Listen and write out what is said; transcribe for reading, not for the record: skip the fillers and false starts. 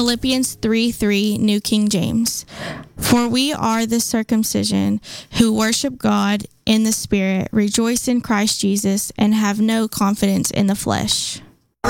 Philippians 3:3, New King James. For we are the circumcision who worship God in the Spirit, rejoice in Christ Jesus, and have no confidence in the flesh.